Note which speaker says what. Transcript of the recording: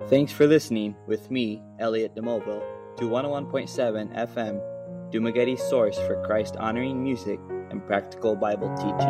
Speaker 1: Thanks for listening with me, Elliot DeMobile, to 101.7 FM, Dumagetti's source for Christ-honoring music and practical Bible teaching.